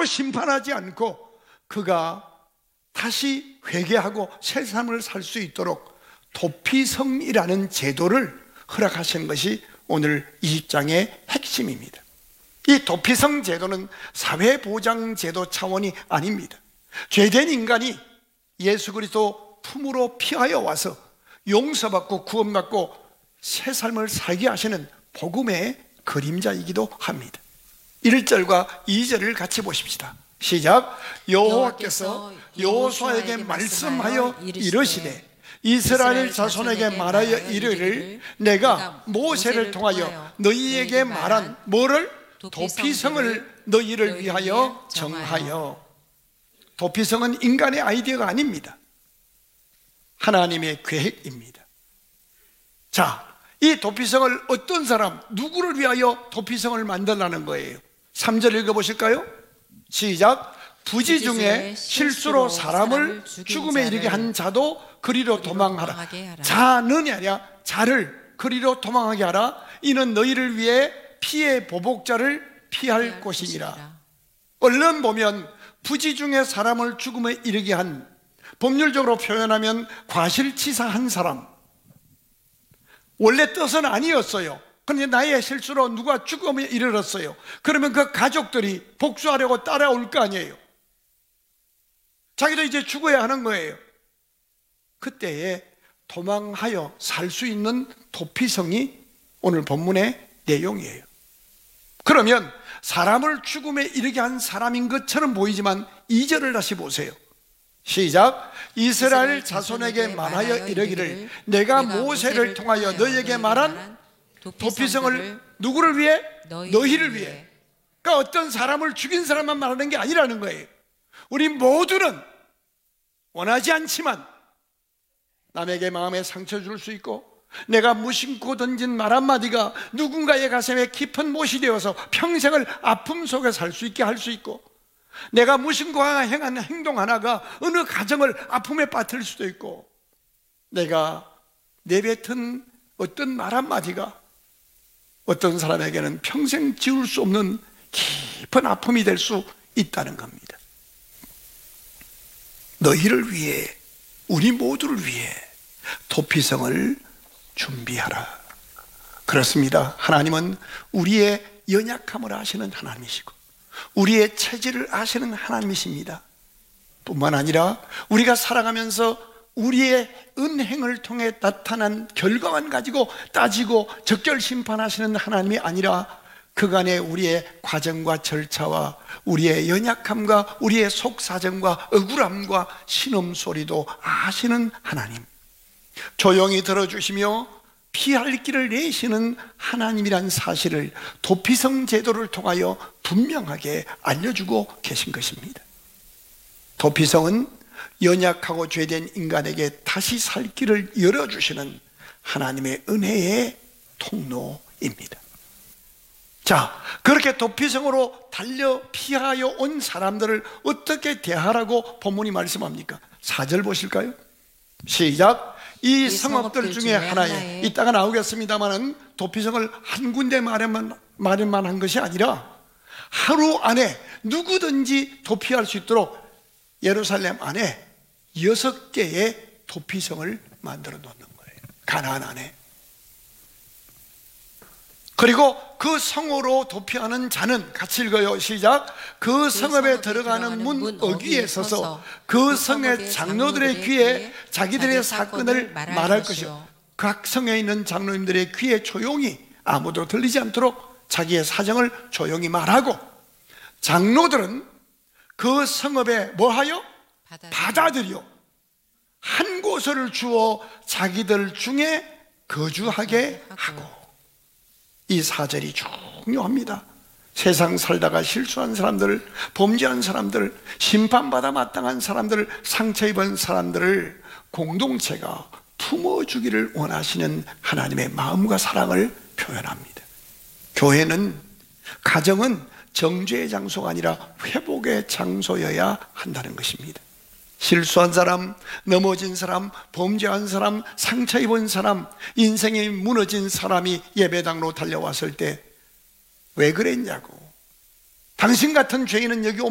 바로 심판하지 않고 그가 다시 회개하고 새 삶을 살 수 있도록 도피성이라는 제도를 허락하신 것이 오늘 20장의 핵심입니다. 이 도피성 제도는 사회보장제도 차원이 아닙니다. 죄된 인간이 예수 그리스도 품으로 피하여 와서 용서받고 구원받고 새 삶을 살게 하시는 복음의 그림자이기도 합니다. 1절과 2절을 같이 보십시다. 시작. 여호와께서 여호수아에게 말씀하여 이르시되 이스라엘 자손에게 말하여 이르기를 내가 모세를 통하여 너희에게 말한 뭐를? 도피성을 너희를 위하여 정하여. 도피성은 인간의 아이디어가 아닙니다. 하나님의 계획입니다. 자, 이 도피성을 어떤 사람, 누구를 위하여 도피성을 만들라는 거예요? 3절 읽어보실까요? 시작. 부지 중에 실수로 사람을 죽음에 이르게 한 자도 그리로 도망하라. 자는이 아니라 자를 그리로 도망하게 하라. 이는 너희를 위해 피의 보복자를 피할 곳이니라. 얼른 보면 부지 중에 사람을 죽음에 이르게 한, 법률적으로 표현하면 과실치사한 사람, 원래 뜻은 아니었어요. 그런데 나의 실수로 누가 죽음에 이르렀어요. 그러면 그 가족들이 복수하려고 따라올 거 아니에요. 자기도 이제 죽어야 하는 거예요. 그때에 도망하여 살 수 있는 도피성이 오늘 본문의 내용이에요. 그러면 사람을 죽음에 이르게 한 사람인 것처럼 보이지만 2절을 다시 보세요. 시작. 이스라엘 자손에게 말하여 이르기를 내가 모세를 통하여 너희에게 말한 도피성을 누구를 위해? 너희를 위해. 그러니까 어떤 사람을 죽인 사람만 말하는 게 아니라는 거예요. 우리 모두는 원하지 않지만 남에게 마음에 상처 줄 수 있고, 내가 무심코 던진 말 한마디가 누군가의 가슴에 깊은 못이 되어서 평생을 아픔 속에 살 수 있게 할 수 있고, 내가 무심코 행한 행동 하나가 어느 가정을 아픔에 빠뜨릴 수도 있고, 내가 내뱉은 어떤 말 한마디가 어떤 사람에게는 평생 지울 수 없는 깊은 아픔이 될 수 있다는 겁니다. 너희를 위해, 우리 모두를 위해 도피성을 준비하라. 그렇습니다. 하나님은 우리의 연약함을 아시는 하나님이시고 우리의 체질을 아시는 하나님이십니다. 뿐만 아니라 우리가 살아가면서 우리의 은행을 통해 나타난 결과만 가지고 따지고 적절 심판하시는 하나님이 아니라 그간의 우리의 과정과 절차와 우리의 연약함과 우리의 속사정과 억울함과 신음소리도 아시는 하나님, 조용히 들어주시며 피할 길을 내시는 하나님이란 사실을 도피성 제도를 통하여 분명하게 알려주고 계신 것입니다. 도피성은 연약하고 죄된 인간에게 다시 살 길을 열어주시는 하나님의 은혜의 통로입니다. 자, 그렇게 도피성으로 달려 피하여 온 사람들을 어떻게 대하라고 본문이 말씀합니까? 4절 보실까요? 시작. 이 성읍들 중에 하나에, 이따가 나오겠습니다마는 도피성을 한 군데 마련만 한 것이 아니라 하루 안에 누구든지 도피할 수 있도록 예루살렘 안에 6개의 도피성을 만들어 놓는 거예요. 가나안 안에. 그리고 그 성으로 도피하는 자는, 같이 읽어요. 시작. 그 성읍에 들어가는 문 어귀에 서서 그 성의 장로들의 귀에 자기들의 사건을 말할 것이요, 각 성에 있는 장로님들의 귀에 조용히, 아무도 들리지 않도록 자기의 사정을 조용히 말하고, 장로들은 그 성읍에 뭐하여? 받아들여 한 곳을 주어 자기들 중에 거주하게 하고. 이 4절이 중요합니다. 세상 살다가 실수한 사람들, 범죄한 사람들, 심판받아 마땅한 사람들, 상처 입은 사람들을 공동체가 품어주기를 원하시는 하나님의 마음과 사랑을 표현합니다. 교회는, 가정은 정죄의 장소가 아니라 회복의 장소여야 한다는 것입니다. 실수한 사람, 넘어진 사람, 범죄한 사람, 상처 입은 사람, 인생이 무너진 사람이 예배당으로 달려왔을 때 왜 그랬냐고, 당신 같은 죄인은 여기